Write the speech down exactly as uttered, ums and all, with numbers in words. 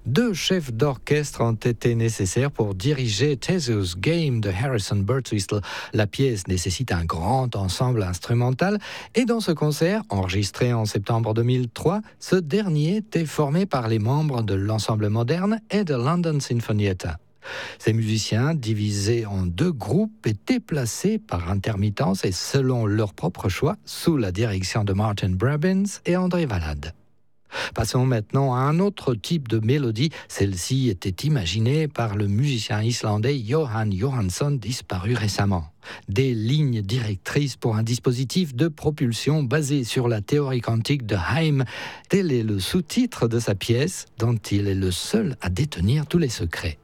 Deux chefs d'orchestre ont été nécessaires pour diriger Theseus Game de Harrison Birtwistle. La pièce nécessite un grand ensemble instrumental et dans ce concert, enregistré en septembre deux mille trois, ce dernier était formé par les membres de l'ensemble moderne et de London Sinfonietta. Ces musiciens, divisés en deux groupes, étaient placés par intermittence et selon leur propre choix, sous la direction de Martin Brabbins et André Valade. Passons maintenant à un autre type de mélodie. Celle-ci était imaginée par le musicien islandais Jóhann Jóhannsson, disparu récemment. Des lignes directrices pour un dispositif de propulsion basé sur la théorie quantique de Heim. Tel est le sous-titre de sa pièce, dont il est le seul à détenir tous les secrets.